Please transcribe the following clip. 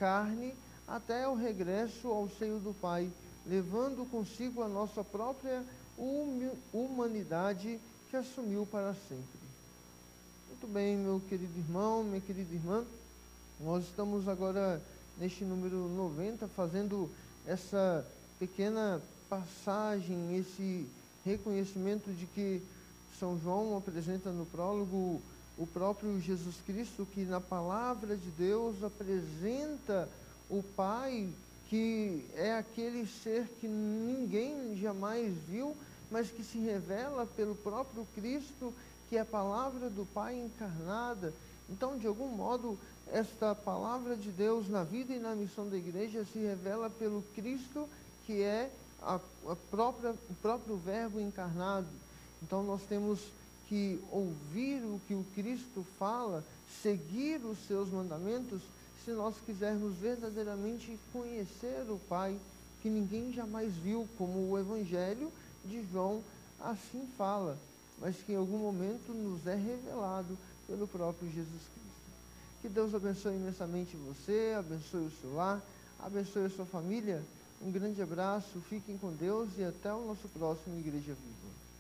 carne até o regresso ao seio do Pai, levando consigo a nossa própria humanidade que assumiu para sempre. Muito bem, meu querido irmão, minha querida irmã, nós estamos agora neste número 90 fazendo essa pequena passagem, esse reconhecimento de que São João apresenta no prólogo o próprio Jesus Cristo, que na palavra de Deus apresenta o Pai, que é aquele ser que ninguém jamais viu, mas que se revela pelo próprio Cristo, que é a palavra do Pai encarnada. Então, de algum modo, esta palavra de Deus na vida e na missão da igreja se revela pelo Cristo, que é o próprio Verbo encarnado. Então, nós temos que ouvir o que o Cristo fala, seguir os seus mandamentos, se nós quisermos verdadeiramente conhecer o Pai, que ninguém jamais viu, como o Evangelho de João assim fala, mas que em algum momento nos é revelado pelo próprio Jesus Cristo. Que Deus abençoe imensamente você, abençoe o seu lar, abençoe a sua família. Um grande abraço, fiquem com Deus e até o nosso próximo Igreja Viva.